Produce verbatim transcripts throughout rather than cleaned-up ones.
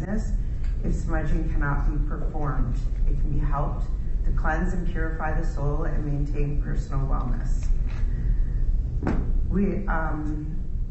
business if smudging cannot be performed. It can be helped to cleanse and purify the soul and maintain personal wellness. We, um,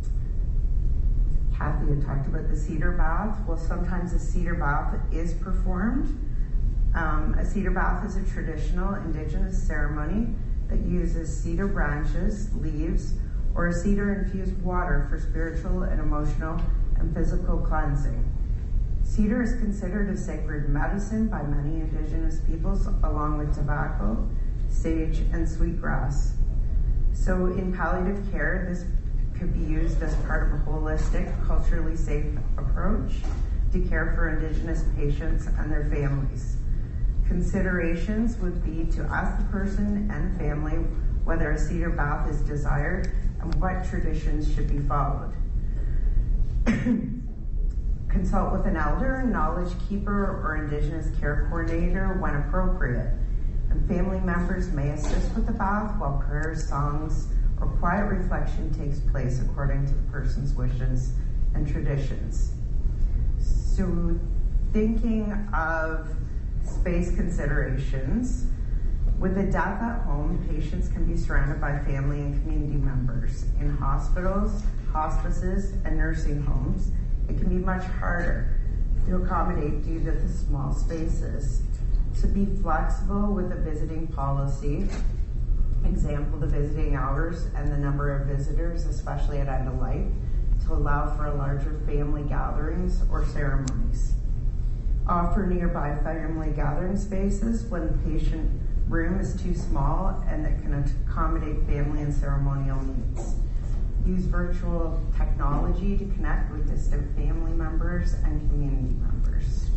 Kathy had talked about the cedar bath. Well, sometimes a cedar bath is performed. Um, a cedar bath is a traditional Indigenous ceremony that uses cedar branches, leaves, or cedar-infused water for spiritual and emotional and physical cleansing. Cedar is considered a sacred medicine by many Indigenous peoples, along with tobacco, sage, and sweetgrass. So in palliative care, this could be used as part of a holistic, culturally safe approach to care for Indigenous patients and their families. Considerations would be to ask the person and family whether a cedar bath is desired and what traditions should be followed. Consult with an elder, knowledge keeper, or Indigenous care coordinator when appropriate. And family members may assist with the bath while prayers, songs, or quiet reflection takes place according to the person's wishes and traditions. So thinking of space considerations, with a death at home, patients can be surrounded by family and community members. In hospitals, hospices, and nursing homes, it can be much harder to accommodate due to the small spaces. So be flexible with a visiting policy. Example, the visiting hours and the number of visitors, especially at end of life, to allow for a larger family gatherings or ceremonies. Offer nearby family gathering spaces when the patient room is too small and that can accommodate family and ceremonial needs. Use virtual technology to connect with distant family members and community members.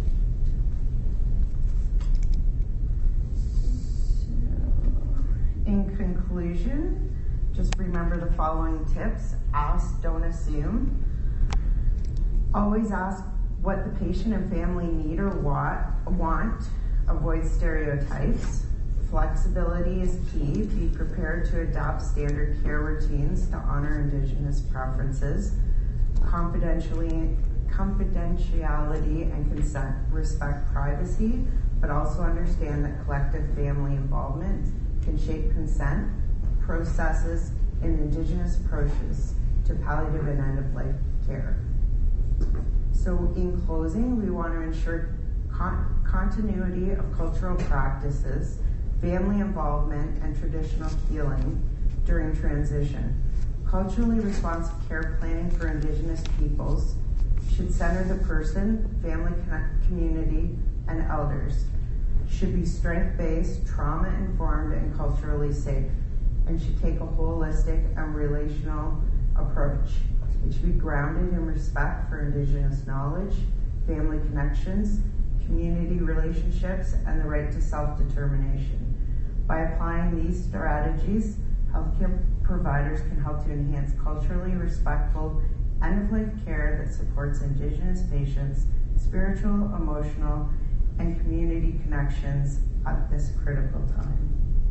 So, in conclusion, just remember the following tips. Ask, don't assume. Always ask what the patient and family need or want. Avoid stereotypes. Flexibility is key. Be prepared to adopt standard care routines to honor Indigenous preferences. Confidentially, confidentiality and consent. Respect privacy, but also understand that collective family involvement can shape consent processes in Indigenous approaches to palliative and end-of-life care. So in closing, we want to ensure con- continuity of cultural practices, family involvement, and traditional healing during transition. Culturally responsive care planning for Indigenous peoples should center the person, family, community, and elders. Should be strength-based, trauma-informed, and culturally safe, and should take a holistic and relational approach. It should be grounded in respect for Indigenous knowledge, family connections, community relationships, and the right to self-determination. By applying these strategies, healthcare providers can help to enhance culturally respectful end-of-life care that supports Indigenous patients' spiritual, emotional, and community connections at this critical time.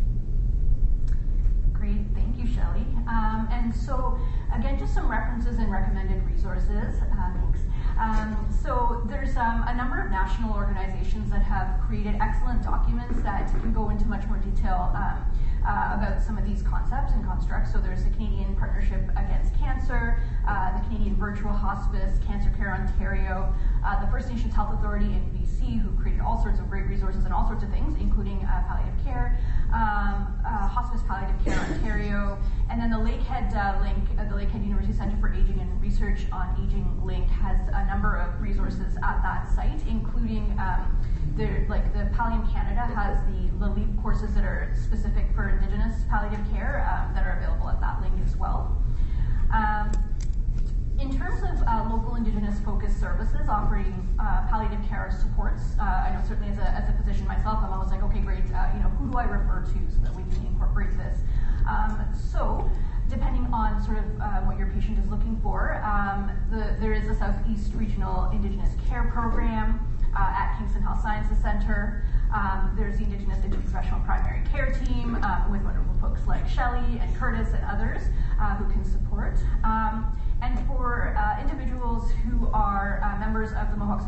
Great, thank you, Shelley. Um, and so, again, just some references and recommended resources. Uh, thanks. Um, so there's um, a number of national organizations that have created excellent documents that can go into much more detail um, uh, about some of these concepts and constructs. So there's the Canadian Partnership Against Cancer, uh, the Canadian Virtual Hospice, Cancer Care Ontario, uh, the First Nations Health Authority in B C, who created all sorts of great resources and all sorts of things, including uh, palliative care, um, uh, Hospice Palliative Care Ontario, and then the Lakehead uh, link, uh, the Lakehead University Centre for Aging and Research on Aging link has a number of resources at that site, including um, the, like the Pallium Canada has the, the LEAP courses that are specific for Indigenous palliative care um, that are available at that link as well. Um, In terms of uh, local Indigenous focused services offering uh, palliative care supports, uh, I know certainly as a, as a physician myself, I'm always like, okay, great, uh, you know, who do I refer to so that we can incorporate this? Um, so, depending on sort of uh, what your patient is looking for, um, the, there is a Southeast Regional Indigenous Care Program uh, at Kingston Health Sciences Centre. Um, there's the Indigenous Interprofessional Primary Care Team um, with wonderful folks like Shelley and Curtis and others uh, who can support. Um, and for uh, individuals who are uh, members of the Mohawk